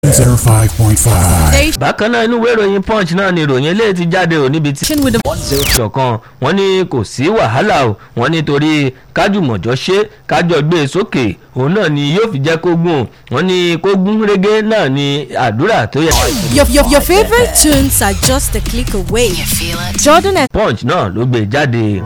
105.5. bákan náà inú ìwé ìròyìn punch náà ni ìròyìn eléyìí ti jáde ò níbi tí ṣọ̀kan wọ́n ní kò sí wàhálà o wọ́n nítorí kájùmọ̀jọ́ ṣe kájọ gbé e sókè òun náà ni yóò fi jẹ́ kó gùn wọ́n ní kó gún régé náà ni àdúrà tó yẹ. Your favorite tunes are just a click away. Jordan and punch náà ló gbé jáde.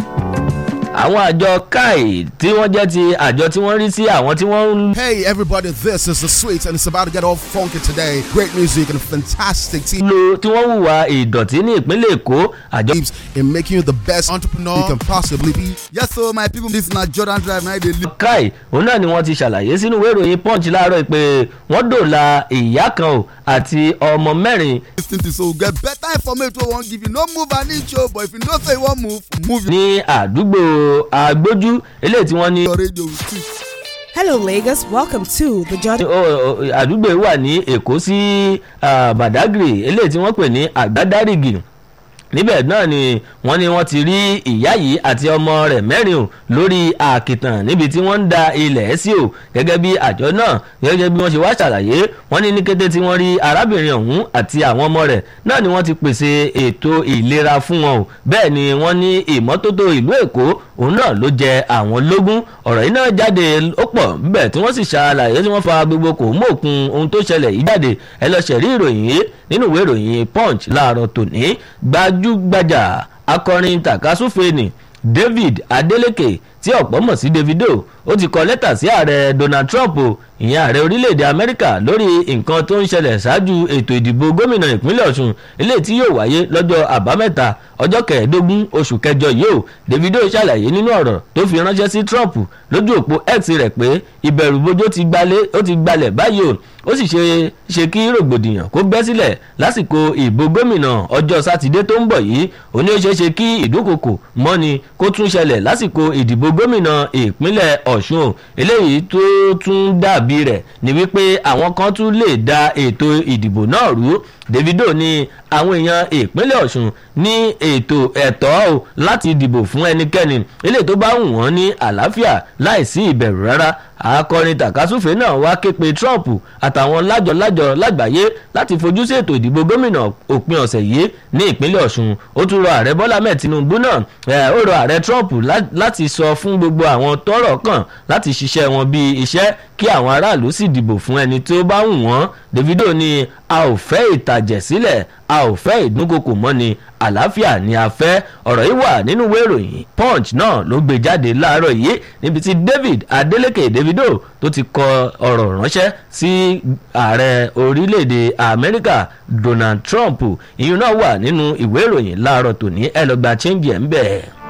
àwọn àjọ kai tí wọ́n jẹ́ ti àjọ tí wọ́n rí sí àwọn tí wọ́n ń. Hey everybody, this is The Sweet and it's about to get all funky today. Great music and fantastic team tí wọ́n hùwà ìdọ̀tí ní ìpínlẹ̀ Èkó àjọ. in making you the best entrepreneur you can possibly be. Yes, so my people, this na Jordan Drive now they live. kai òun náà ni wọ́n ti ṣàlàyé sínú ìwé ìròyìn punch láàárọ̀ pé wọ́n dòòlà ìyá kan o àti ọmọ mẹ́rin. Listen to so get better information we won't give you. No move an inch, but if you don't say you won't move ní àdúgbò agbójú eléyìí tí wọ́n ní. your radio. Hello Lagos, welcome to the Jordan. àdúgbò wà ní Èkó sí Badagry eléyìí tí wọ́n pè ní Àgbádárìgì níbẹ̀ náà ni wọ́n ti rí ìyá yìí àti ọmọ rẹ̀ mẹ́rin o lórí àkìtàn níbi tí wọ́n ń da ilẹ̀ sí o gẹ́gẹ́ bí àjọ náà gẹ́gẹ́ bí wọ́n ṣe wá ṣàlàyé wọ́n ní kété tí wọ́n rí arábìnrin ọ̀hún àti àwọn ọmọ rẹ̀ náà ni wọ́n ti pèsè ètò ìlera fún wọn o bẹ́ẹ̀ ni wọ́n ní ìmọ́tótó ìlú Èkó òun náà ló jẹ àwọn lógún ọ̀rọ̀ yìí náà jáde ó pọ̀ níbẹ̀ tí wọ́n sì ṣàlàyé tí wọ́n fa gbogbo kò mú òkun ohun tó ṣẹlẹ̀ yìí jáde ẹ lọ ṣẹ̀rí ìròyìn yìí nínú ìwé ìròyìn Punch láàárọ̀ tòní gbajúgbajà akọrin tàkasúfèé ni David Adeleke tí ọ̀pọ̀ mọ̀ sí Davido ó ti kọ lẹ́tà sí ààrẹ Donald Trump o ìyẹn ààrẹ orílẹ̀-èdè Amẹ́ríkà lórí nǹkan tó ń ṣẹlẹ̀ ṣáájú ètò ìdìbò gómìnà ìpínlẹ̀ Ọ̀ṣun eléyìí tí yóò wáyé lọ́jọ́ àbámẹ́ta ọjọ́ 15 oṣù kẹjọ yìí o Davido ṣàlàyé nínú ọ̀rọ̀ tó fi ránṣẹ́ sí Trump lójú òpó X rẹ̀ pé ìbẹ̀rùbojo ti gbalẹ̀ báyìí o ó sì ṣe kí rògbòdìyàn kó bẹ́ sílẹ̀ lásìkò ìbò gómìnà ọjọ́ sátidé tó ń bọ̀ yìí ó ní ó ṣeé ṣe kí ìdúnkòkò mọ́ni kó tún ṣẹlẹ̀ lásìkò ìdìbò gómìnà ìpínlẹ̀ Ọ̀ṣun eléyìí tó tún dàbí rẹ̀ ni wípé àwọn kan tún lè da ètò ìdìbò náà rú Davido ní àwọn èèyàn ìpínlẹ̀ Ọ̀ṣun ní ètò ẹ̀tọ́ o láti dìbò fún ẹnikẹ́ni eléyìí tó bá wù wọ́n ní àlàáfíà láìsí ìbẹ̀rù rárá akọrin tàkasúfèé náà wá ké pe Trump àtàwọn lájọ lágbàáyé láti fojú sí ètò ìdìbò gómìnà òpin ọ̀sẹ̀ yìí ní ìpínlẹ̀ Ọ̀ṣun ó tún rọ ààrẹ Bọ́lá Ahmed Tinubu náà ó rọ ààrẹ Trump láti sọ fún gbogbo àwọn tọ́rọ̀ kàn láti ṣiṣẹ́ wọn bí iṣẹ́ kí àwọn aráàlú sì dìbò fún ẹni tó bá wù wọ́n Davido ní a ò fẹ́ ìtàjẹ̀sílẹ̀ a ò fẹ́ ìdúnkokò mọ́ni àlàáfíà ni a fẹ́ ọ̀rọ̀ yìí wà nínú ìwé ìròyìn Punch náà ló gbé jáde láàárọ̀ yìí níbi tí David Adeleke Davido tó ti kọ ọ̀rọ̀ ránṣẹ́ sí ààrẹ orílẹ̀-èdè Amẹ́ríkà Donald Trump ìyún náà wà nínú ìwé ìròyìn láàárọ̀ tòní ẹ lọ gba change ẹ̀ ń bẹ̀.